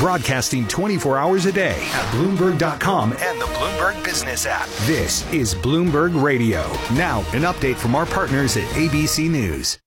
broadcasting 24 hours a day at Bloomberg.com and the Bloomberg Business app. This is Bloomberg Radio. Now, an update from our partners at ABC News.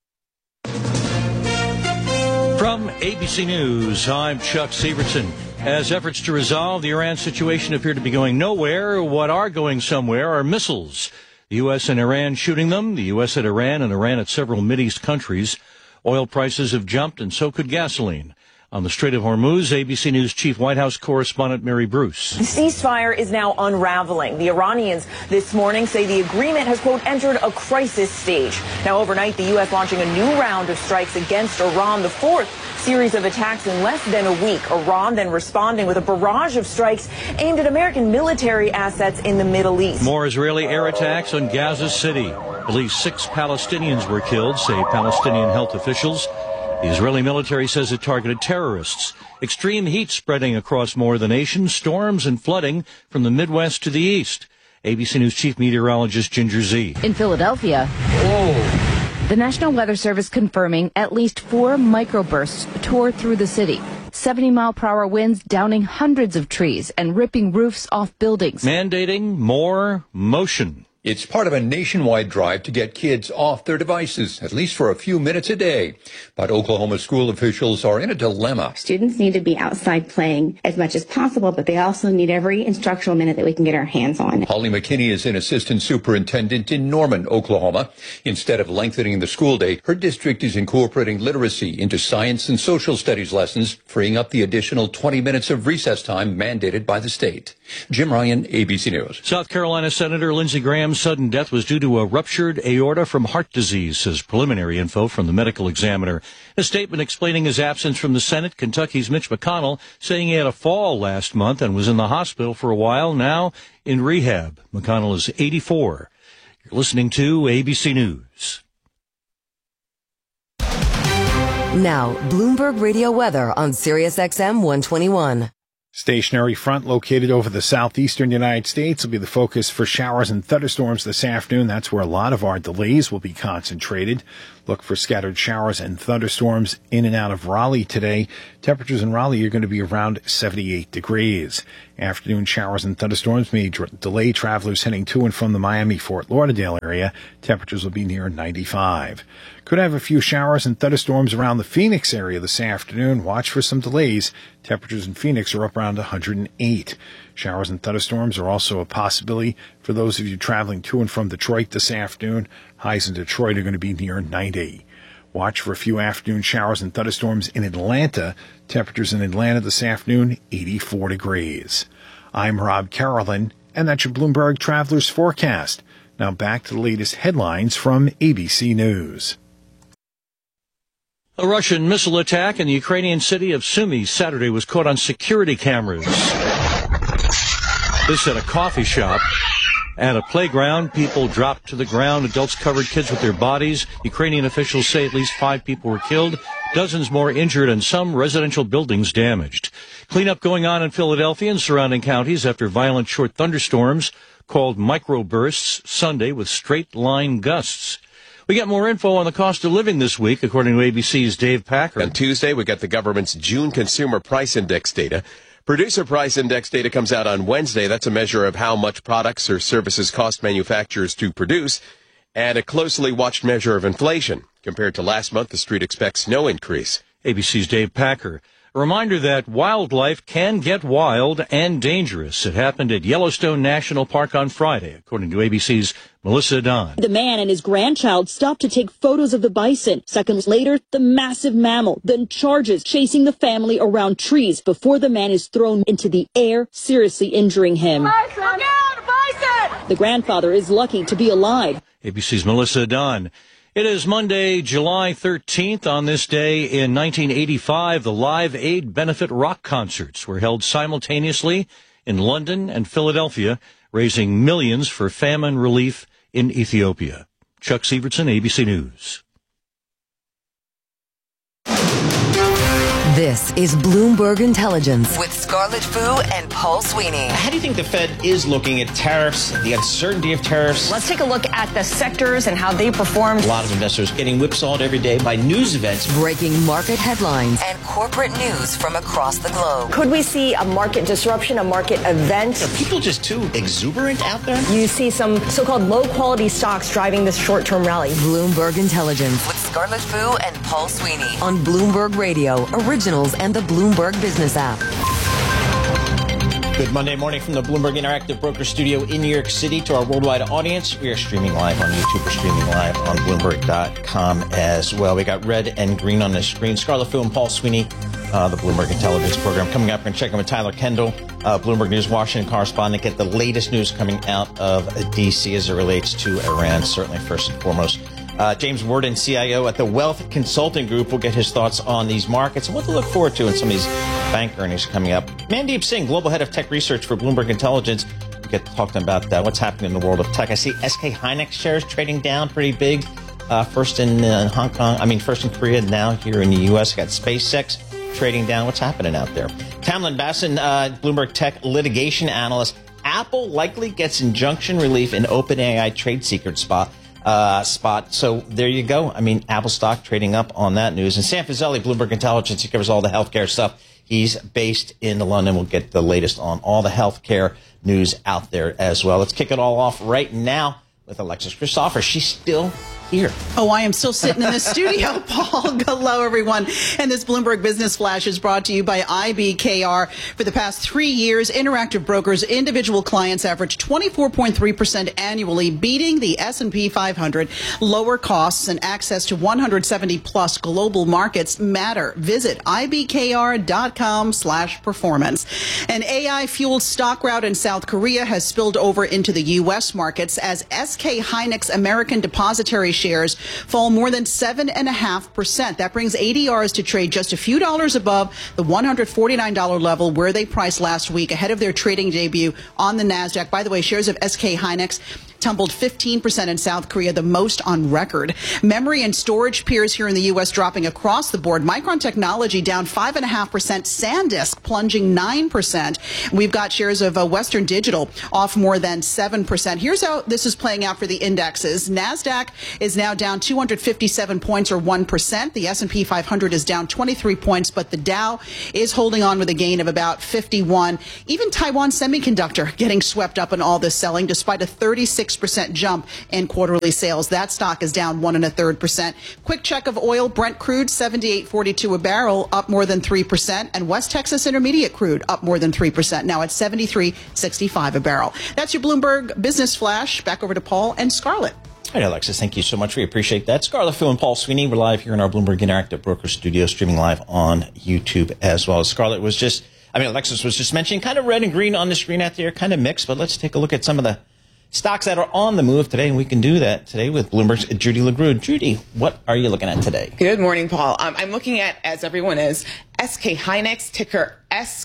From ABC News, I'm Chuck Severson. As efforts to resolve the Iran situation appear to be going nowhere, what are going somewhere are missiles. The U.S. and Iran shooting them, the U.S. at Iran and Iran at several Mideast countries. Oil prices have jumped, and so could gasoline. On the Strait of Hormuz, ABC News Chief White House correspondent Mary Bruce. The ceasefire is now unraveling. The Iranians this morning say the agreement has, quote, entered a crisis stage. Now, overnight, the U.S. launching a new round of strikes against Iran, the fourth series of attacks in less than a week. Iran then responding with a barrage of strikes aimed at American military assets in the Middle East. More Israeli air attacks on Gaza City. At least 6 Palestinians were killed, say Palestinian health officials. The Israeli military says it targeted terrorists. Extreme heat spreading across more of the nation, storms and flooding from the Midwest to the east. ABC News Chief Meteorologist Ginger Zee. In Philadelphia, the National Weather Service confirming at least 4 microbursts tore through the city. 70-mile-per-hour winds downing hundreds of trees and ripping roofs off buildings. Mandating more motion. It's part of a nationwide drive to get kids off their devices, at least for a few minutes a day. But Oklahoma school officials are in a dilemma. Students need to be outside playing as much as possible, but they also need every instructional minute that we can get our hands on. Holly McKinney is an assistant superintendent in Norman, Oklahoma. Instead of lengthening the school day, her district is incorporating literacy into science and social studies lessons, freeing up the additional 20 minutes of recess time mandated by the state. Jim Ryan, ABC News. South Carolina Senator Lindsey Graham's sudden death was due to a ruptured aorta from heart disease, says preliminary info from the medical examiner. A statement explaining his absence from the Senate, Kentucky's Mitch McConnell, saying he had a fall last month and was in the hospital for a while, now in rehab. McConnell is 84. You're listening to ABC News. Now, Bloomberg Radio weather on Sirius XM 121. Stationary front located over the southeastern United States will be the focus for showers and thunderstorms this afternoon. That's where a lot of our delays will be concentrated. Look for scattered showers and thunderstorms in and out of Raleigh today. Temperatures in Raleigh are going to be around 78 degrees. Afternoon showers and thunderstorms may delay travelers heading to and from the Miami-Fort Lauderdale area. Temperatures will be near 95. Could have a few showers and thunderstorms around the Phoenix area this afternoon. Watch for some delays. Temperatures in Phoenix are up around 108. Showers and thunderstorms are also a possibility for those of you traveling to and from Detroit this afternoon. Highs in Detroit are going to be near 90. Watch for a few afternoon showers and thunderstorms in Atlanta. Temperatures in Atlanta this afternoon, 84 degrees. I'm Rob Carolyn, and that's your Bloomberg Travelers Forecast. Now back to the latest headlines from ABC News. A Russian missile attack in the Ukrainian city of Sumy Saturday was caught on security cameras. This at a coffee shop. At a playground, people dropped to the ground. Adults covered kids with their bodies. Ukrainian officials say at least 5 people were killed, dozens more injured, and some residential buildings damaged. Cleanup going on in Philadelphia and surrounding counties after violent short thunderstorms called microbursts Sunday with straight-line gusts. We got more info on the cost of living this week, according to ABC's Dave Packer. On Tuesday, we got the government's June Consumer Price Index data. Producer Price Index data comes out on Wednesday. That's a measure of how much products or services cost manufacturers to produce, and a closely watched measure of inflation. Compared to last month, the street expects no increase. ABC's Dave Packer. A reminder that wildlife can get wild and dangerous. It happened at Yellowstone National Park on Friday, according to ABC's Melissa Don. The man and his grandchild stopped to take photos of the bison. Seconds later, the massive mammal then charges, chasing the family around trees before the man is thrown into the air, seriously injuring him. Bison! Look out, bison! The grandfather is lucky to be alive. ABC's Melissa Don. It is Monday, July 13th. On this day in 1985, the Live Aid benefit rock concerts were held simultaneously in London and Philadelphia, raising millions for famine relief in Ethiopia. Chuck Severson, ABC News. This is Bloomberg Intelligence with Scarlett Fu and Paul Sweeney. How do you think the Fed is looking at tariffs, the uncertainty of tariffs? Let's take a look at the sectors and how they performed. A lot of investors getting whipsawed every day by news events. Breaking market headlines and corporate news from across the globe. Could we see a market disruption, a market event? Are people just too exuberant out there? You see some so-called low-quality stocks driving this short-term rally. Bloomberg Intelligence with Scarlett Fu and Paul Sweeney on Bloomberg Radio, Originals, and the Bloomberg Business app. Good Monday morning from the Bloomberg Interactive Broker Studio in New York City to our worldwide audience. We are streaming live on YouTube. We're streaming live on Bloomberg.com as well. We got red and green on the screen. Scarlett Fu and Paul Sweeney, the Bloomberg Intelligence Program. Coming up, we're going to check in with Tyler Kendall, Bloomberg News Washington correspondent, get the latest news coming out of D.C. as it relates to Iran, certainly first and foremost. James Worden, CIO at the Wealth Consulting Group, will get his thoughts on these markets and what to look forward to in some of these bank earnings coming up. Mandeep Singh, Global Head of Tech Research for Bloomberg Intelligence, we'll get to talk to him about what's happening in the world of tech. I see SK Hynix shares trading down pretty big, first in first in Korea, now here in the U.S. Got SpaceX trading down. What's happening out there? Tamlin Basson, Bloomberg Tech litigation analyst. Apple likely gets injunction relief in OpenAI trade secret spot. So there you go. I mean, Apple stock trading up on that news. And Sam Fazeli, Bloomberg Intelligence, he covers all the healthcare stuff. He's based in London. We'll get the latest on all the healthcare news out there as well. Let's kick it all off right now with Alexis Christopher. She's still here. Oh, I am still sitting in the studio, Paul. Hello, everyone. And this Bloomberg Business Flash is brought to you by IBKR. For the past 3 years, Interactive Brokers' individual clients averaged 24.3% annually, beating the S&P 500. Lower costs and access to 170-plus global markets matter. Visit ibkr.com/performance. An AI-fueled stock rout in South Korea has spilled over into the U.S. markets as SK Hynix American Depository shares fall more than 7.5%. That brings ADRs to trade just a few dollars above the $149 level where they priced last week ahead of their trading debut on the NASDAQ. By the way, shares of SK Hynix tumbled 15% in South Korea, the most on record. Memory and storage peers here in the U.S. dropping across the board. Micron Technology down 5.5%. SanDisk plunging 9%. We've got shares of Western Digital off more than 7%. Here's how this is playing out for the indexes. NASDAQ is now down 257 points or 1%. The S&P 500 is down 23 points, but the Dow is holding on with a gain of about 51. Even Taiwan Semiconductor getting swept up in all this selling despite a 36% jump in quarterly sales. That stock is down 1.33%. Quick check of oil. Brent crude, $78.42 a barrel, up more than 3%. And West Texas Intermediate crude up more than 3%. Now at $73.65 a barrel. That's your Bloomberg Business Flash. Back over to Paul and Scarlett. All right, Alexis, thank you so much. We appreciate that. Scarlett Fu and Paul Sweeney, we're live here in our Bloomberg Interactive Broker Studio, streaming live on YouTube as well. Alexis was just mentioning kind of red and green on the screen out there, kind of mixed, but let's take a look at some of the stocks that are on the move today, and we can do that today with Bloomberg's Judy LaGrue. Judy, what are you looking at today? Good morning, Paul. I'm looking at, as everyone is, SK Hynix, ticker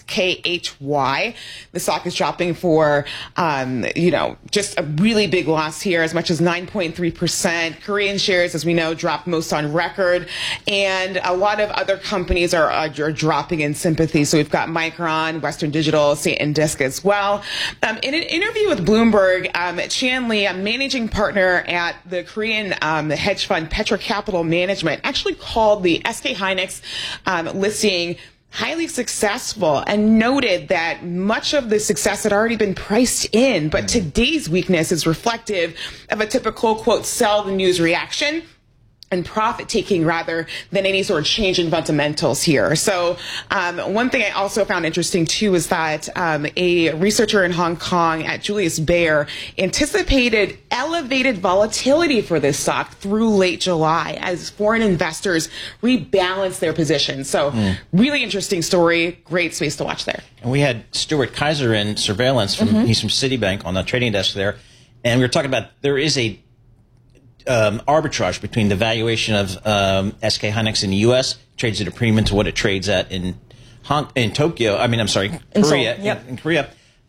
SKHY. The stock is dropping for, just a really big loss here, as much as 9.3%. Korean shares, as we know, dropped most on record. And a lot of other companies are dropping in sympathy. So we've got Micron, Western Digital, SanDisk as well. In an interview with Bloomberg, Chan Lee, a managing partner at the Korean hedge fund Petra Capital Management, actually called the SK Hynix listing highly successful and noted that much of the success had already been priced in, but today's weakness is reflective of a typical, quote, sell the news reaction and profit taking rather than any sort of change in fundamentals here. So one thing I also found interesting too is that a researcher in Hong Kong at Julius Baer anticipated elevated volatility for this stock through late July as foreign investors rebalance their positions. So really interesting story, great space to watch there. And we had Stuart Kaiser in surveillance he's from Citibank on the trading desk there, and we were talking about there is a arbitrage between the valuation of SK Hynix in the U.S. trades at a premium to what it trades at in Korea. In Korea.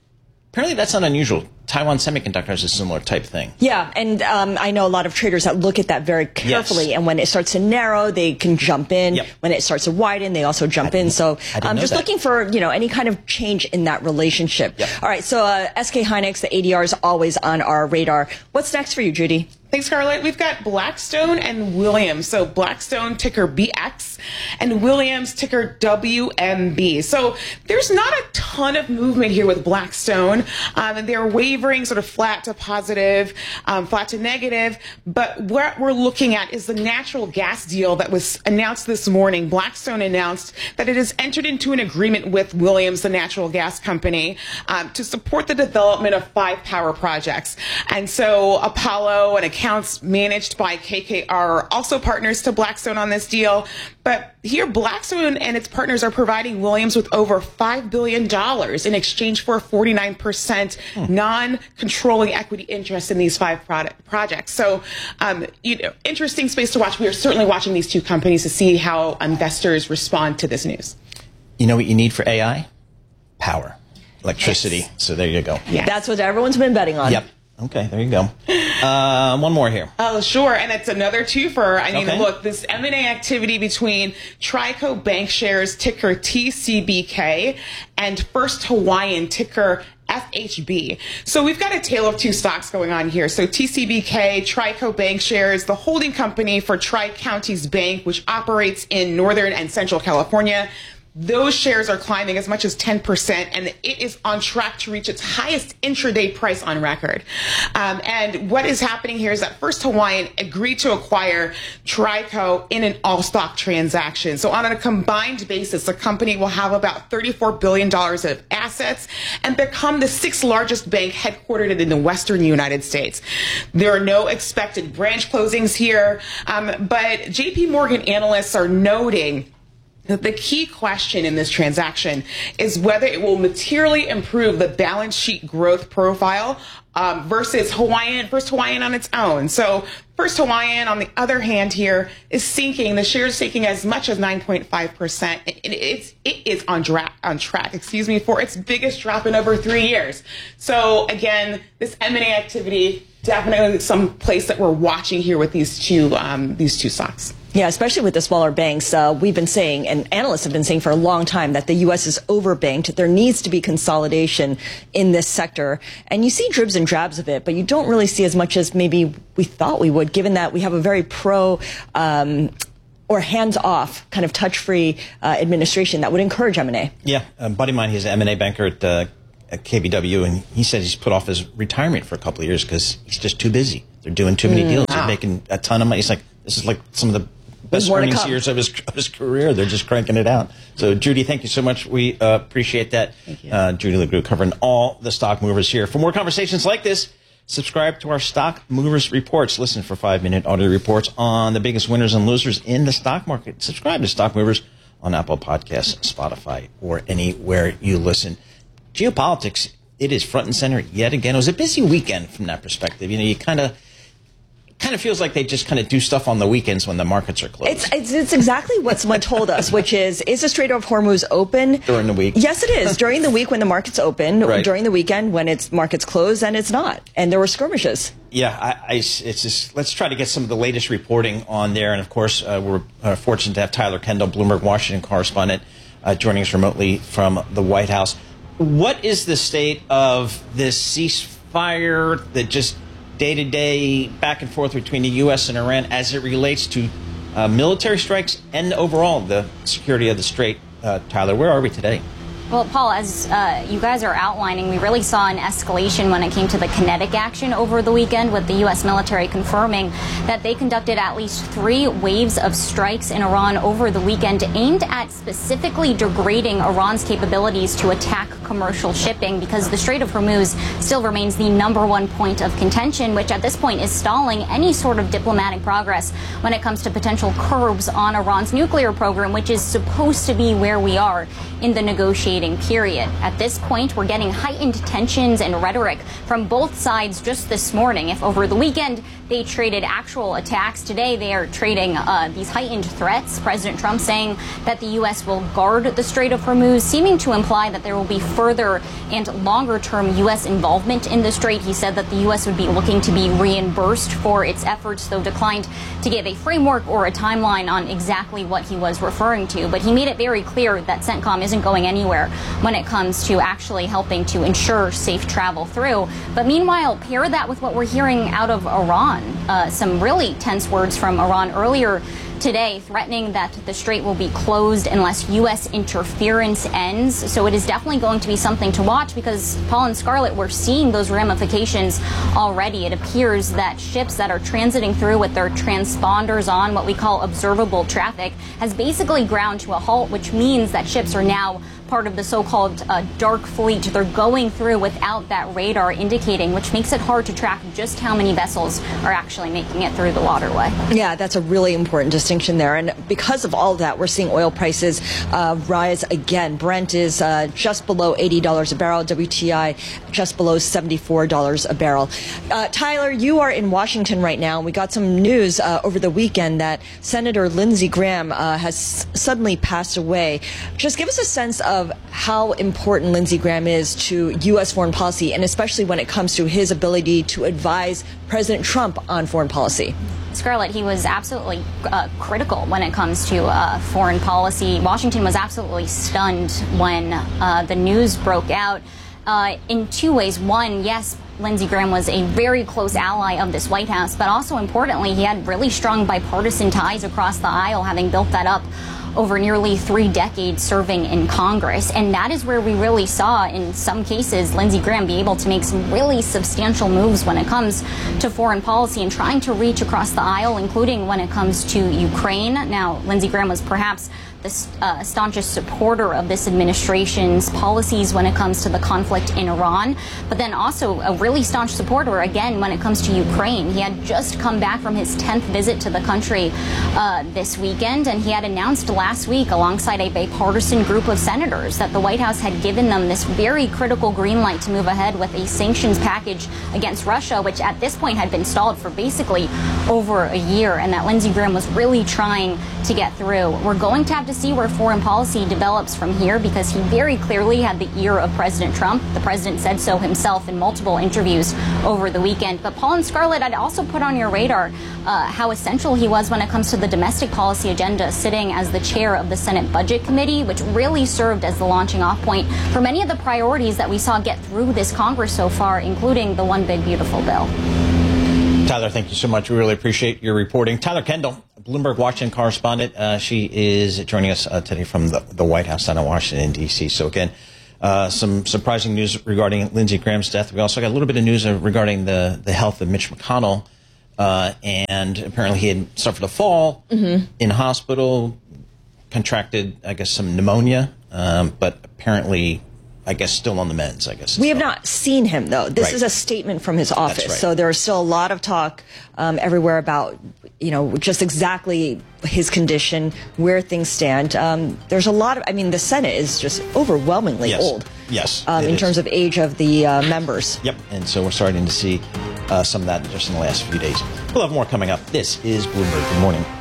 Apparently that's not unusual. Taiwan Semiconductor is a similar type thing. Yeah, and I know a lot of traders that look at that very carefully, yes. And when it starts to narrow, they can jump in. Yep. When it starts to widen, they also jump in. So I'm just looking for, any kind of change in that relationship. Yep. All right, so SK Hynix, the ADR is always on our radar. What's next for you, Judy? Thanks, Scarlett. We've got Blackstone and Williams. So Blackstone, ticker BX, and Williams, ticker WMB. So there's not a ton of movement here with Blackstone. They're wavering sort of flat to positive, flat to negative. But what we're looking at is the natural gas deal that was announced this morning. Blackstone announced that it has entered into an agreement with Williams, the natural gas company, to support the development of 5 power projects. And so Apollo and accounts managed by KKR are also partners to Blackstone on this deal. But here, Blackstone and its partners are providing Williams with over $5 billion in exchange for a 49% non-controlling equity interest in these 5 projects. So, interesting space to watch. We are certainly watching these 2 companies to see how investors respond to this news. You know what you need for AI? Power. Electricity. Yes. So there you go. Yes. That's what everyone's been betting on. Yep. Okay, there you go. One more here. Oh, sure. And it's another twofer. I mean, look, this M&A activity between Trico Bancshares, ticker TCBK, and First Hawaiian, ticker FHB. So we've got a tale of 2 stocks going on here. So TCBK, Trico Bancshares, the holding company for Tri-Counties Bank, which operates in Northern and Central California. Those shares are climbing as much as 10%, and it is on track to reach its highest intraday price on record. And what is happening here is that First Hawaiian agreed to acquire Trico in an all-stock transaction. So on a combined basis, the company will have about $34 billion of assets and become the 6th largest bank headquartered in the western United States. There are no expected branch closings here, but JP Morgan analysts are noting the key question in this transaction is whether it will materially improve the balance sheet growth profile versus First Hawaiian on its own. So First Hawaiian, on the other hand here, is sinking. The share is sinking as much as 9.5%. It is on track, for its biggest drop in over 3 years. So again, this M&A activity, definitely some place that we're watching here with these two stocks. Yeah, especially with the smaller banks. We've been saying, and analysts have been saying for a long time, that the U.S. is overbanked. There needs to be consolidation in this sector. And you see dribs and drabs of it, but you don't really see as much as maybe we thought we would, given that we have a very or hands-off, kind of touch-free administration that would encourage M&A. Yeah, a buddy of mine, he's an M&A banker at KBW, and he said he's put off his retirement for a couple of years because he's just too busy. They're doing too many deals. They're making a ton of money. He's like, this is like some of the best earnings years of his career. They're just cranking it out. So, Judy, thank you so much. We appreciate that. Thank you. Judy LeGroux covering all the stock movers here. For more conversations like this, subscribe to our Stock Movers Reports. Listen for 5-minute audio reports on the biggest winners and losers in the stock market. Subscribe to Stock Movers on Apple Podcasts, Spotify, or anywhere you listen. Geopolitics, it is front and center yet again. It was a busy weekend from that perspective. You kind of feels like they just kind of do stuff on the weekends when the markets are closed. It's exactly what someone told us, which is the Strait of Hormuz open? During the week. Yes, it is. During the week when the market's open, right. During the weekend when market's closed, and it's not. And there were skirmishes. Yeah, it's just, let's try to get some of the latest reporting on there. And, of course, we're fortunate to have Tyler Kendall, Bloomberg Washington correspondent, joining us remotely from the White House. What is the state of this ceasefire that just day-to-day back and forth between the U.S. and Iran as it relates to military strikes and overall the security of the Strait? Tyler, where are we today? Well, Paul, as you guys are outlining, we really saw an escalation when it came to the kinetic action over the weekend, with the U.S. military confirming that they conducted at least 3 waves of strikes in Iran over the weekend aimed at specifically degrading Iran's capabilities to attack commercial shipping, because the Strait of Hormuz still remains the #1 point of contention, which at this point is stalling any sort of diplomatic progress when it comes to potential curbs on Iran's nuclear program, which is supposed to be where we are in the negotiating period. At this point, we're getting heightened tensions and rhetoric from both sides just this morning. If over the weekend they traded actual attacks. Today, they are trading these heightened threats. President Trump saying that the U.S. will guard the Strait of Hormuz, seeming to imply that there will be further and longer-term U.S. involvement in the strait. He said that the U.S. would be looking to be reimbursed for its efforts, though declined to give a framework or a timeline on exactly what he was referring to. But he made it very clear that CENTCOM isn't going anywhere when it comes to actually helping to ensure safe travel through. But meanwhile, pair that with what we're hearing out of Iran. Some really tense words from Iran earlier today, threatening that the strait will be closed unless U.S. interference ends. So it is definitely going to be something to watch, because, Paul and Scarlett, we're seeing those ramifications already. It appears that ships that are transiting through with their transponders on, what we call observable traffic, has basically ground to a halt, which means that ships are now part of the so-called dark fleet. They're going through without that radar indicating, which makes it hard to track just how many vessels are actually making it through the waterway. Yeah, that's a really important distinction there. And because of all that, we're seeing oil prices rise again. Brent is just below $80 a barrel. WTI just below $74 a barrel. Tyler, you are in Washington right now. We got some news over the weekend that Senator Lindsey Graham has suddenly passed away. Just give us a sense of how important Lindsey Graham is to U.S. foreign policy, and especially when it comes to his ability to advise President Trump on foreign policy. Scarlett, he was absolutely critical when it comes to foreign policy. Washington was absolutely stunned when the news broke out in two ways. One, yes, Lindsey Graham was a very close ally of this White House, but also importantly, he had really strong bipartisan ties across the aisle, having built that up over nearly 3 decades serving in Congress. And that is where we really saw, in some cases, Lindsey Graham be able to make some really substantial moves when it comes to foreign policy and trying to reach across the aisle, including when it comes to Ukraine. Now, Lindsey Graham was perhaps the staunchest supporter of this administration's policies when it comes to the conflict in Iran, but then also a really staunch supporter, again, when it comes to Ukraine. He had just come back from his 10th visit to the country this weekend, and he had announced last week, alongside a bipartisan group of senators, that the White House had given them this very critical green light to move ahead with a sanctions package against Russia, which at this point had been stalled for basically over a year, and that Lindsey Graham was really trying to get through. We're going to have to see where foreign policy develops from here, because he very clearly had the ear of President Trump. The president said so himself in multiple interviews over the weekend. But Paul and Scarlett, I'd also put on your radar how essential he was when it comes to the domestic policy agenda, sitting as the chair of the Senate Budget Committee, which really served as the launching off point for many of the priorities that we saw get through this Congress so far, including the One Big Beautiful Bill. Tyler, thank you so much. We really appreciate your reporting. Tyler Kendall, Bloomberg Washington correspondent. She is joining us today from the White House down in Washington, D.C. So, again, some surprising news regarding Lindsey Graham's death. We also got a little bit of news regarding the health of Mitch McConnell. And apparently he had suffered a fall in hospital, contracted, I guess, some pneumonia, but apparently, I guess, still on the meds, I guess. We have not seen him, though. This is a statement from his office. Right. So there is still a lot of talk everywhere about, just exactly his condition, where things stand. There's a lot of, the Senate is just overwhelmingly old. Yes. In terms of age of the members. Yep. And so we're starting to see some of that just in the last few days. We'll have more coming up. This is Bloomberg. Good morning.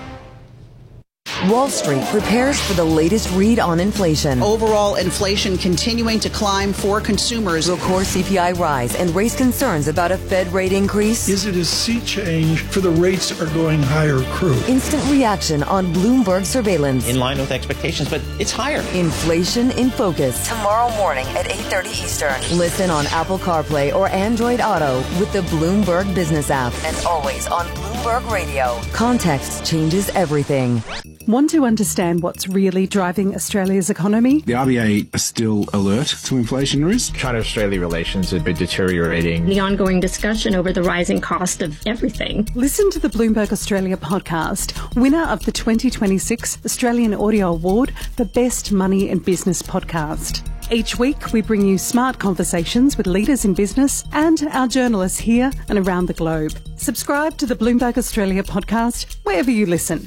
Wall Street prepares for the latest read on inflation. Overall inflation continuing to climb for consumers. Will core CPI rise and raise concerns about a Fed rate increase? Is it a sea change for the rates are going higher crew? Instant reaction on Bloomberg surveillance. In line with expectations, but it's higher. Inflation in focus. Tomorrow morning at 8:30 Eastern. Listen on Apple CarPlay or Android Auto with the Bloomberg Business app. And always on Bloomberg Radio. Context changes everything. Want to understand what's really driving Australia's economy? The RBA are still alert to inflation risk. China-Australia relations have been deteriorating. The ongoing discussion over the rising cost of everything. Listen to the Bloomberg Australia podcast, winner of the 2026 Australian Audio Award for Best Money and Business Podcast. Each week, we bring you smart conversations with leaders in business and our journalists here and around the globe. Subscribe to the Bloomberg Australia podcast wherever you listen.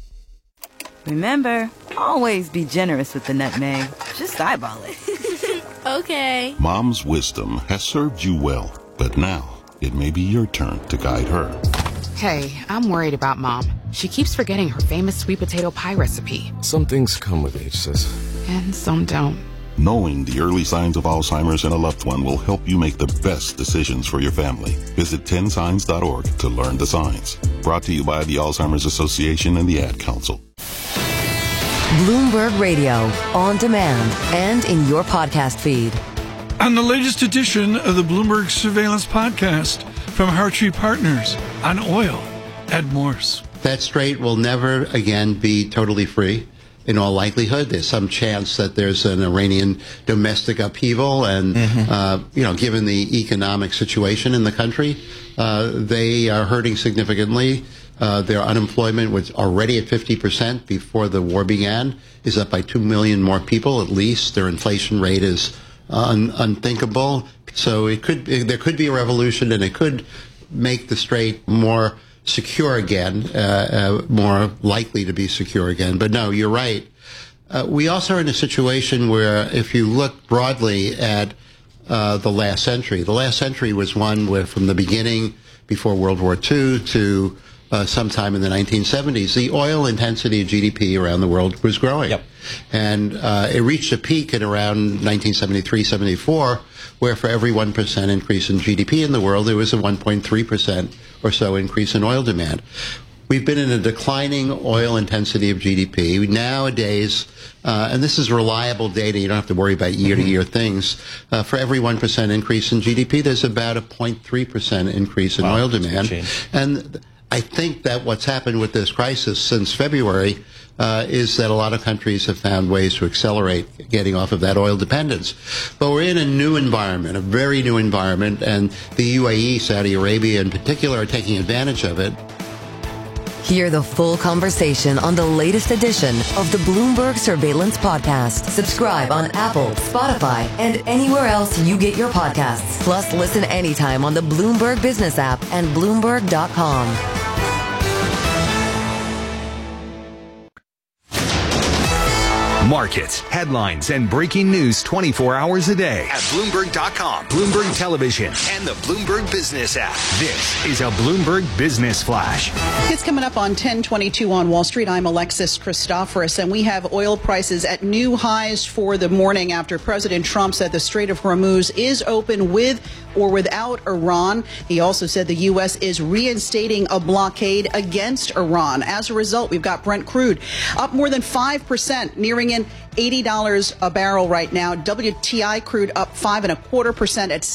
Remember, always be generous with the nutmeg. Just eyeball it. Okay. Mom's wisdom has served you well, but now it may be your turn to guide her. Hey, I'm worried about Mom. She keeps forgetting her famous sweet potato pie recipe. Some things come with age, sis. And some don't. Knowing the early signs of Alzheimer's in a loved one will help you make the best decisions for your family. Visit 10signs.org to learn the signs. Brought to you by the Alzheimer's Association and the Ad Council. Bloomberg Radio, on demand and in your podcast feed. On the latest edition of the Bloomberg Surveillance Podcast from Hartree Partners on oil, Ed Morse. That strait will never again be totally free. In all likelihood, there's some chance that there's an Iranian domestic upheaval, and given the economic situation in the country, they are hurting significantly. Their unemployment was already at 50% before the war began, is up by 2 million more people at least. Their inflation rate is unthinkable. So there could be a revolution, and it could make the strait more secure again, more likely to be secure again. But no, you're right. We also are in a situation where, if you look broadly at the last century was one where, from the beginning, before World War II to sometime in the 1970s, the oil intensity of GDP around the world was growing. Yep. And it reached a peak at around 1973-74, where for every 1% increase in GDP in the world, there was a 1.3% or so increase in oil demand. We've been in a declining oil intensity of GDP. Nowadays, and this is reliable data, you don't have to worry about year-to-year things, for every 1% increase in GDP, there's about a 0.3% increase in oil demand. And I think that what's happened with this crisis since February is that a lot of countries have found ways to accelerate getting off of that oil dependence. But we're in a new environment, a very new environment, and the UAE, Saudi Arabia in particular, are taking advantage of it. Hear the full conversation on the latest edition of the Bloomberg Surveillance Podcast. Subscribe on Apple, Spotify, and anywhere else you get your podcasts. Plus, listen anytime on the Bloomberg Business app and Bloomberg.com. Markets, headlines, and breaking news 24 hours a day at Bloomberg.com, Bloomberg Television, and the Bloomberg Business app. This is a Bloomberg Business Flash. It's coming up on 10:22 on Wall Street. I'm Alexis Christoforous, and we have oil prices at new highs for the morning after President Trump said the Strait of Hormuz is open with or without Iran. He also said the U.S. is reinstating a blockade against Iran. As a result, we've got Brent crude up more than 5%, nearing in $80 a barrel right now. WTI crude up 5.25% at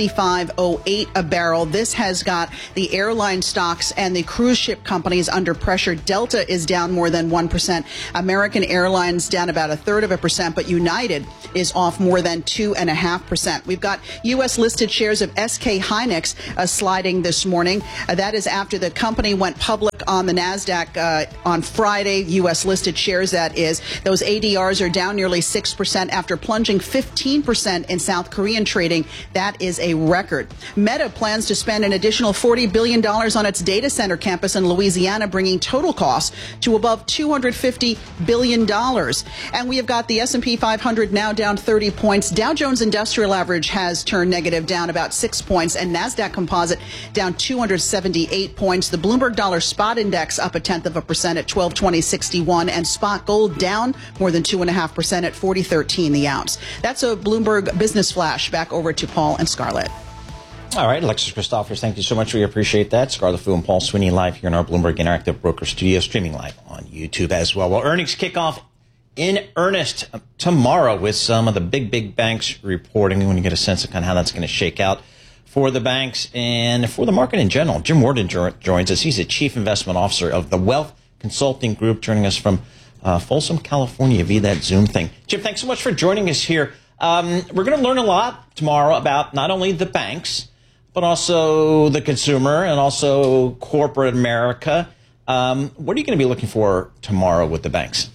$75.08 a barrel. This has got the airline stocks and the cruise ship companies under pressure. Delta is down more than 1%. American Airlines down about 0.33%, but United is off more than 2.5%. We've got U.S. listed shares of SK Hynix sliding this morning. That is after the company went public on the NASDAQ on Friday. U.S. listed shares, that is. Those ADRs are down nearly 6% after plunging 15% in South Korean trading. That is a record. Meta plans to spend an additional $40 billion on its data center campus in Louisiana, bringing total costs to above $250 billion. And we have got the S&P 500 now down 30 points. Dow Jones Industrial Average has turned negative, down about 6 points, and NASDAQ Composite down 278 points. The Bloomberg Dollar Spot Index up 0.1% at 1220.61, and spot gold down more than 2.5% at 40.13 the ounce. That's a Bloomberg Business Flash. Back over to Paul and Scarlett. All right, Alexis Christoforous, thank you so much. We appreciate that. Scarlett Fu and Paul Sweeney live here in our Bloomberg Interactive Broker Studio, streaming live on YouTube as well. Well, earnings kick off in earnest tomorrow with some of the big banks reporting. We want to get a sense of kind of how that's going to shake out for the banks and for the market in general. Jim Worden joins us. He's the Chief Investment Officer of the Wealth Consulting Group, joining us from Folsom, California, via that Zoom thing. Jim, thanks so much for joining us here. We're going to learn a lot tomorrow about not only the banks, but also the consumer and also corporate America. What are you going to be looking for tomorrow with the banks?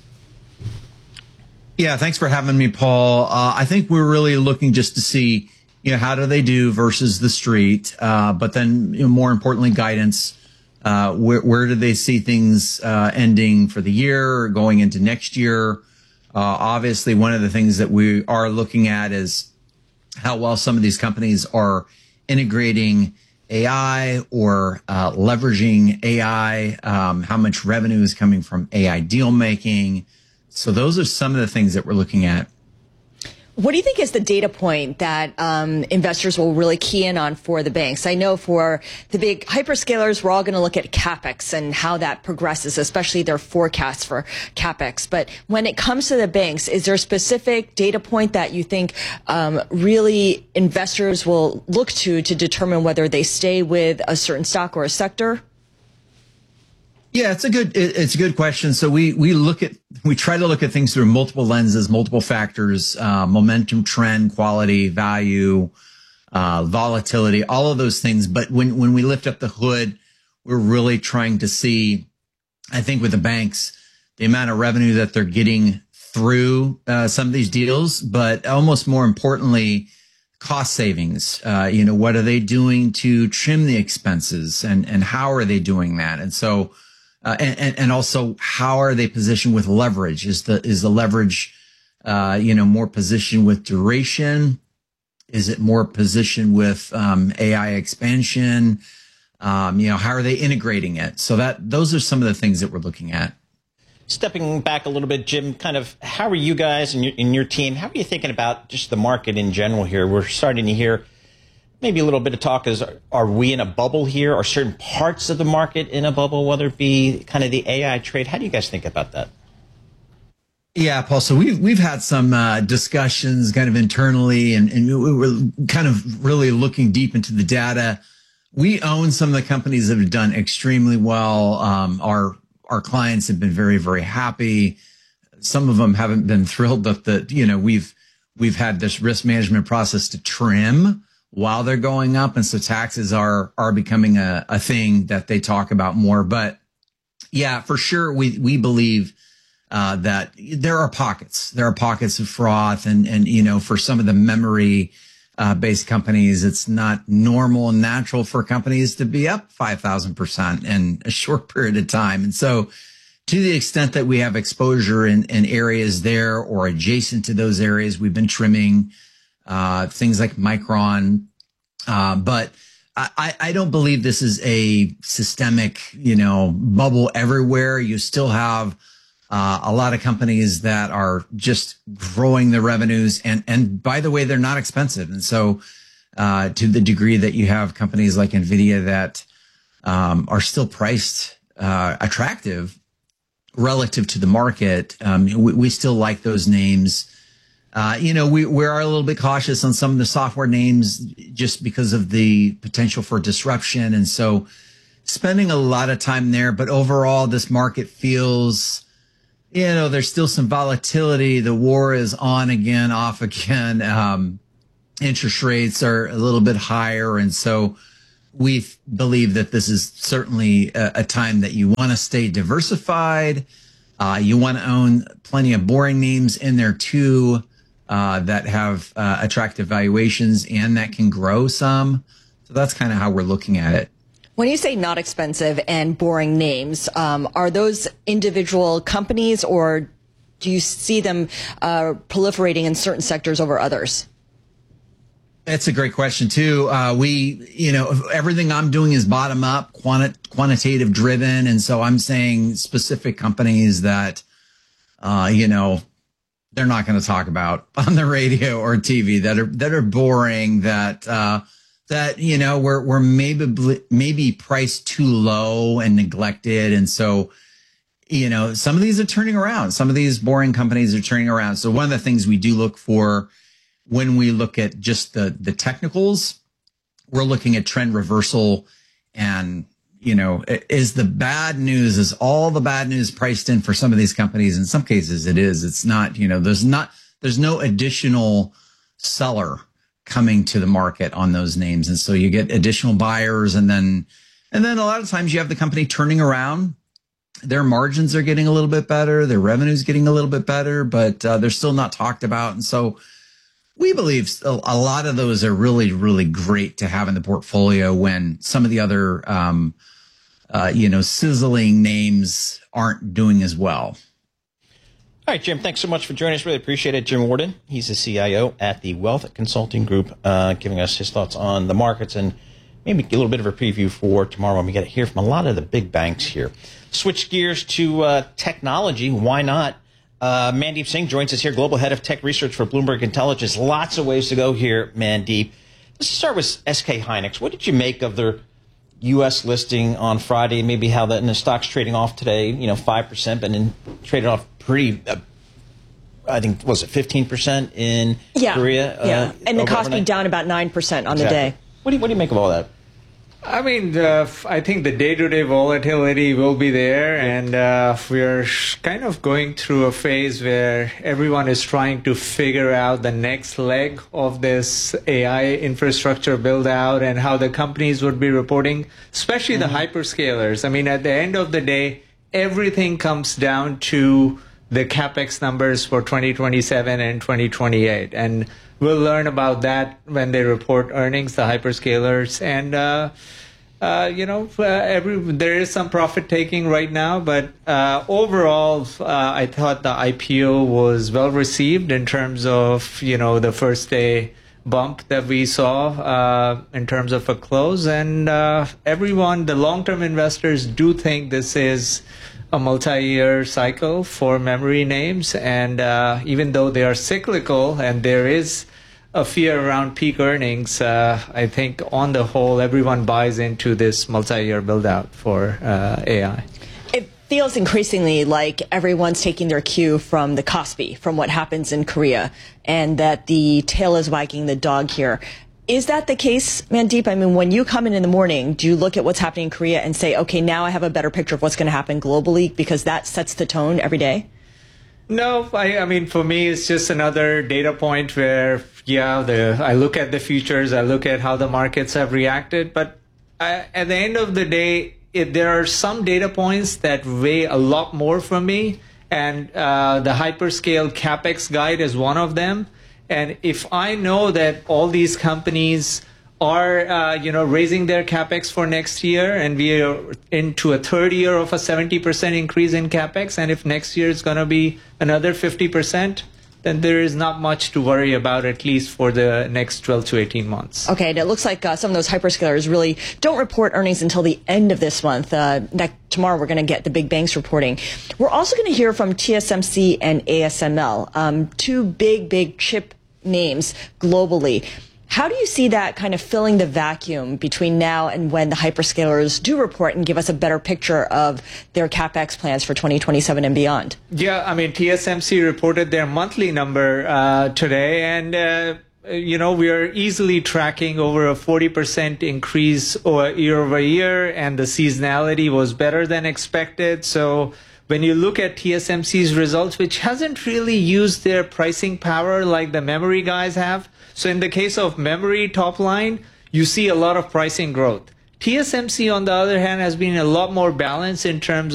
Yeah, thanks for having me, Paul. I think we're really looking just to see, how do they do versus the street, but then more importantly, guidance. Where do they see things ending for the year, going into next year? Obviously, one of the things that we are looking at is how well some of these companies are integrating AI or leveraging AI, how much revenue is coming from AI deal making. So those are some of the things that we're looking at. What do you think is the data point that investors will really key in on for the banks? I know for the big hyperscalers, we're all going to look at CapEx and how that progresses, especially their forecasts for CapEx. But when it comes to the banks, is there a specific data point that you think really investors will look to determine whether they stay with a certain stock or a sector? Yeah, it's a good question. So we try to look at things through multiple lenses, multiple factors, momentum, trend, quality, value, volatility, all of those things. But when we lift up the hood, we're really trying to see, I think with the banks, the amount of revenue that they're getting through some of these deals, but almost more importantly, cost savings. What are they doing to trim the expenses, and how are they doing that? And so, and also, how are they positioned with leverage? Is the leverage, more positioned with duration? Is it more positioned with AI expansion? How are they integrating it? So those are some of the things that we're looking at. Stepping back a little bit, Jim, kind of how are you guys and your team? How are you thinking about just the market in general here? We're starting to hear maybe a little bit of talk is, are we in a bubble here? Are certain parts of the market in a bubble, whether it be kind of the AI trade? How do you guys think about that? Yeah, Paul. So we've had some discussions kind of internally, and we were kind of really looking deep into the data. We own some of the companies that have done extremely well. Our clients have been very, very happy. Some of them haven't been thrilled that we've had this risk management process to trim while they're going up. And so taxes are becoming a thing that they talk about more. But yeah, for sure, we believe that there are pockets. There are pockets of froth. And for some of the memory based companies, it's not normal and natural for companies to be up 5,000% in a short period of time. And so to the extent that we have exposure in areas there or adjacent to those areas, we've been trimming things like Micron. But I don't believe this is a systemic, bubble everywhere. You still have a lot of companies that are just growing their revenues. And by the way, they're not expensive. And so to the degree that you have companies like NVIDIA that are still priced attractive relative to the market, we still like those names. We are a little bit cautious on some of the software names just because of the potential for disruption. And so spending a lot of time there. But overall, this market feels, there's still some volatility. The war is on again, off again. Interest rates are a little bit higher. And so we believe that this is certainly a time that you want to stay diversified. You want to own plenty of boring names in there too. That have attractive valuations and that can grow some. So that's kind of how we're looking at it. When you say not expensive and boring names, are those individual companies or do you see them proliferating in certain sectors over others? That's a great question too. Everything I'm doing is bottom up, quantitative driven. And so I'm saying specific companies that, they're not going to talk about on the radio or TV that are boring, that we're maybe priced too low and neglected. And so, some of these are turning around. Some of these boring companies are turning around. So one of the things we do look for when we look at just the technicals, we're looking at trend reversal and, is the bad news, is all the bad news priced in for some of these companies? In some cases it is. It's not, there's no additional seller coming to the market on those names. And so you get additional buyers and then a lot of times you have the company turning around. Their margins are getting a little bit better. Their revenue's getting a little bit better, but they're still not talked about. And so we believe a lot of those are really, really great to have in the portfolio when some of the other, sizzling names aren't doing as well. All right, Jim, thanks so much for joining us. Really appreciate it. Jim Warden, he's the CIO at the Wealth Consulting Group, giving us his thoughts on the markets and maybe a little bit of a preview for tomorrow when we get to hear from a lot of the big banks here. Switch gears to technology. Why not? Mandeep Singh joins us here, Global Head of Tech Research for Bloomberg Intelligence. Lots of ways to go here, Mandeep. Let's start with SK Hynix. What did you make of their U.S. listing on Friday? Maybe how the stock's trading off today, 5%, but then traded off pretty, I think, was it 15% in Korea? And the cost being down about 9% on the day. What do you make of all that? I mean, I think the day-to-day volatility will be there, and we're kind of going through a phase where everyone is trying to figure out the next leg of this AI infrastructure build-out and how the companies would be reporting, especially the hyperscalers. I mean, at the end of the day, everything comes down to the CapEx numbers for 2027 and 2028, and we'll learn about that when they report earnings, the hyperscalers. And, there is some profit taking right now. But overall, I thought the IPO was well received in terms of, the first day bump that we saw in terms of a close. And the long-term investors do think this is a multi-year cycle for memory names, and even though they are cyclical and there is a fear around peak earnings, I think on the whole everyone buys into this multi-year build-out for AI. It feels increasingly like everyone's taking their cue from the Kospi, from what happens in Korea, and that the tail is wagging the dog here. Is that the case, Mandeep? I mean, when you come in the morning, do you look at what's happening in Korea and say, okay, now I have a better picture of what's going to happen globally, because that sets the tone every day? No, I mean, for me, it's just another data point where, I look at the futures, I look at how the markets have reacted. But at the end of the day, there are some data points that weigh a lot more for me. And the hyperscale CapEx guide is one of them. And if I know that all these companies are, raising their CapEx for next year, and we are into a third year of a 70% increase in CapEx, and if next year is going to be another 50%, then there is not much to worry about, at least for the next 12 to 18 months. Okay, and it looks like some of those hyperscalers really don't report earnings until the end of this month. Tomorrow we're going to get the big banks reporting. We're also going to hear from TSMC and ASML, two big chip names globally. How do you see that kind of filling the vacuum between now and when the hyperscalers do report and give us a better picture of their CapEx plans for 2027 and beyond? Yeah, I mean, TSMC reported their monthly number today, and we are easily tracking over a 40% increase year over year, and the seasonality was better than expected. So when you look at TSMC's results, which hasn't really used their pricing power like the memory guys have. So in the case of memory top line, you see a lot of pricing growth. TSMC, on the other hand, has been a lot more balanced in terms